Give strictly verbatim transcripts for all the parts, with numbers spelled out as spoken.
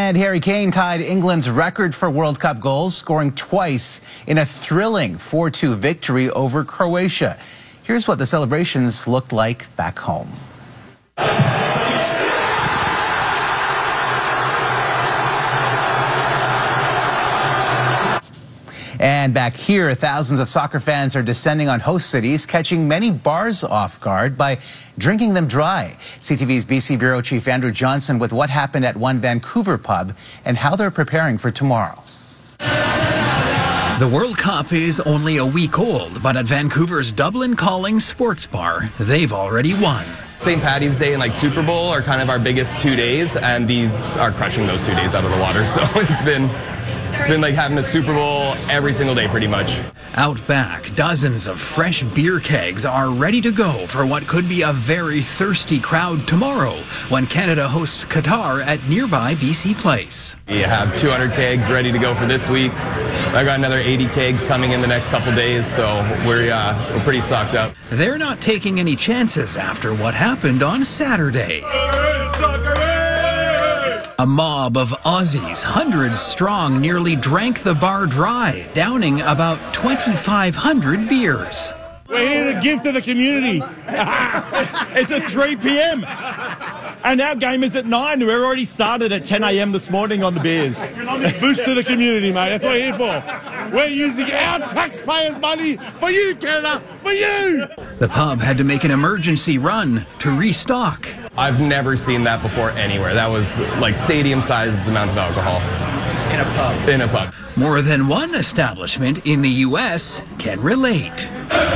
And Harry Kane tied England's record for World Cup goals, scoring twice in a thrilling four two victory over Croatia. Here's what the celebrations looked like back home. And back here, thousands of soccer fans are descending on host cities, catching many bars off guard by drinking them dry. C T V's B C Bureau Chief Andrew Johnson with what happened at one Vancouver pub and how they're preparing for tomorrow. The World Cup is only a week old, but at Vancouver's Dublin Calling Sports Bar, they've already won. Saint Paddy's Day and like Super Bowl are kind of our biggest two days, and these are crushing those two days out of the water. So it's been it's been like having a Super Bowl every single day pretty much. Out back, dozens of fresh beer kegs are ready to go for what could be a very thirsty crowd tomorrow when Canada hosts Qatar at nearby B C Place. We have two hundred kegs ready to go for this week. I got another eighty kegs coming in the next couple days, so we're uh, we're pretty stocked up. They're not taking any chances after what happened on Saturday. A mob of Aussies, hundreds strong, nearly drank the bar dry, downing about twenty-five hundred beers. We're here to give to the community. It's at three p m and our game is at nine. We're already started at ten a m this morning on the beers. Boost to the community, mate. That's what we're here for. We're using our taxpayers' money for you, Canada, for you. The pub had to make an emergency run to restock. I've never seen that before anywhere. That was like stadium-sized amount of alcohol. In a pub. In a pub. More than one establishment in the U S can relate.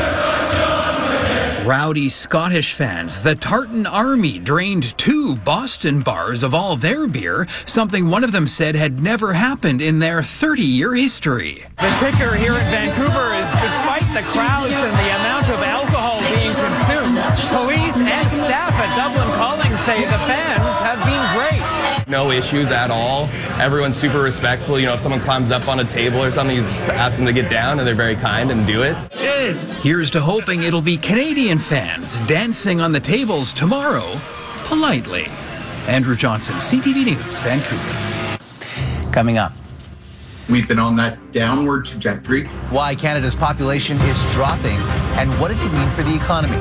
Rowdy Scottish fans, the Tartan Army drained two Boston bars of all their beer, something one of them said had never happened in their thirty-year history. The kicker here in Vancouver is despite the crowds and the amount of alcohol being consumed, police and staff at Dublin Calling say the fans have been great. No issues at all. Everyone's super respectful. You know, if someone climbs up on a table or something, you just ask them to get down, and they're very kind and do it. Cheers. Here's to hoping it'll be Canadian fans dancing on the tables tomorrow, politely. Andrew Johnson, C T V News, Vancouver. Coming up. We've been on that downward trajectory. Why Canada's population is dropping and what it could mean for the economy.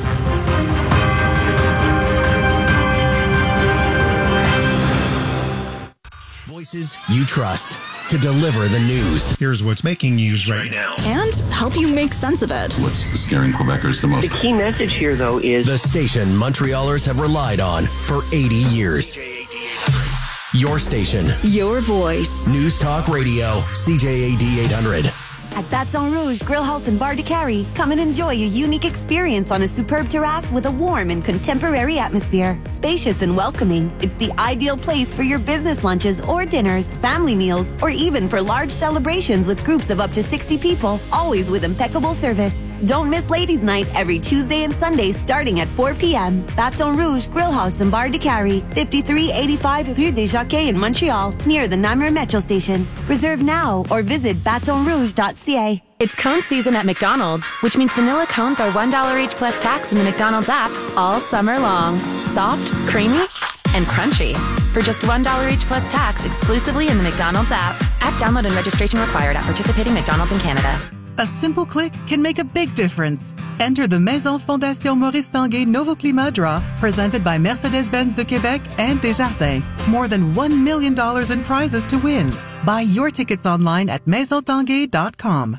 Voices you trust to deliver the news. Here's what's making news right now. And help you make sense of it. What's scaring Quebecers the most? The key message here, though, is the station Montrealers have relied on for eighty years. Your station. Your voice. News Talk Radio, C J A D eight hundred. At Baton Rouge Grill House in Bar de Carrie, come and enjoy a unique experience on a superb terrace with a warm and contemporary atmosphere. Spacious and welcoming, it's the ideal place for your business lunches or dinners, family meals, or even for large celebrations with groups of up to sixty people, always with impeccable service. Don't miss Ladies' Night every Tuesday and Sunday starting at four p m Baton Rouge Grill House in Bar de Carrie, fifty-three eighty-five Rue des Jockeys in Montreal, near the Namur Metro Station. Reserve now or visit baton rouge dot c a. It's cone season at McDonald's, which means vanilla cones are one dollar each plus tax in the McDonald's app all summer long. Soft, creamy, and crunchy. For just one dollar each plus tax exclusively in the McDonald's app. App download and registration required at participating McDonald's in Canada. A simple click can make a big difference. Enter the Maison Fondation Maurice Tanguay Novo Climat Draw, presented by Mercedes-Benz de Québec and Desjardins. More than one million dollars in prizes to win. Buy your tickets online at maison tanguay dot com.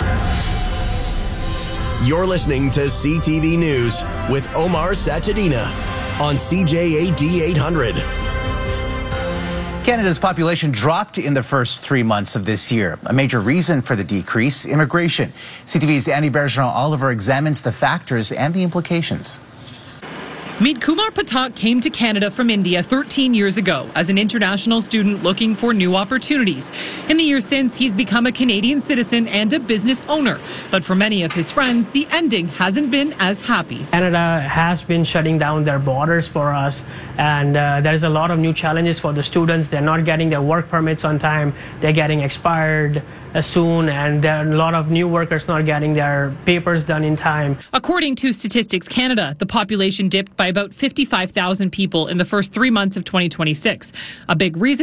You're listening to C T V News with Omar Sachedina on C J A D eight hundred. Canada's population dropped in the first three months of this year. A major reason for the decrease, immigration. C T V's Annie Bergeron-Oliver examines the factors and the implications. Meet Kumar Patak came to Canada from India thirteen years ago as an international student looking for new opportunities. In the years since, he's become a Canadian citizen and a business owner. But for many of his friends, the ending hasn't been as happy. Canada has been shutting down their borders for us, and uh, there's a lot of new challenges for the students. They're not getting their work permits on time. They're getting expired uh, soon, and there are a lot of new workers not getting their papers done in time. According to Statistics Canada, the population dipped by about fifty-five thousand people in the first three months of twenty twenty-six. A big reason